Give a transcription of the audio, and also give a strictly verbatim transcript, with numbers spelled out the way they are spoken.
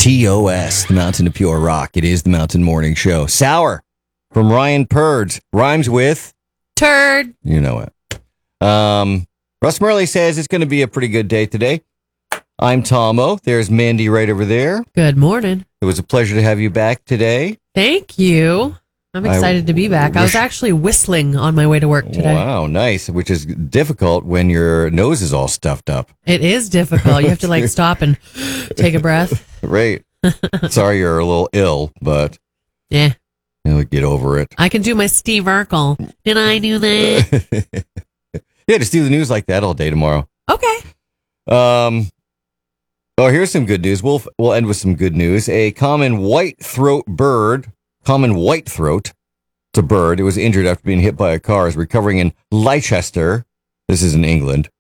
T O S, the Mountain of Pure Rock. It is the Mountain Morning Show. Sour from Ryan Purds rhymes with turd. You know it. Um, Russ Murley says it's going to be a pretty good day today. I'm Tomo. There's Mandy right over there. Good morning. It was a pleasure to have you back today. Thank you. I'm excited I to be back. I was actually whistling on my way to work today. Wow, nice. Which is difficult when your nose is all stuffed up. It is difficult. You have to like stop and take a breath. Right. Sorry you're a little ill, but yeah, you'll get over it. I can do my Steve Urkel. Did I do that? Yeah, just do the news like that all day tomorrow. Okay. Um. Oh, here's some good news. We'll we'll end with some good news. A common white throat bird, common white throat, it's a bird. It was injured after being hit by a car. Is recovering in Leicester. This is in England.